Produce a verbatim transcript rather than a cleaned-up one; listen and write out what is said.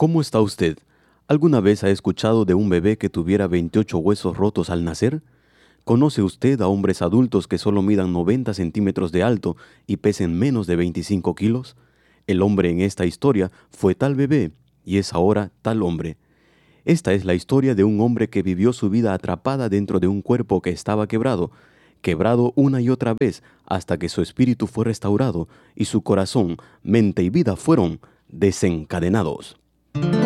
¿Cómo está usted? ¿Alguna vez ha escuchado de un bebé que tuviera veintiocho huesos rotos al nacer? ¿Conoce usted a hombres adultos que solo midan noventa centímetros de alto y pesen menos de veinticinco kilos? El hombre en esta historia fue tal bebé y es ahora tal hombre. Esta es la historia de un hombre que vivió su vida atrapada dentro de un cuerpo que estaba quebrado, quebrado una y otra vez hasta que su espíritu fue restaurado y su corazón, mente y vida fueron desencadenados.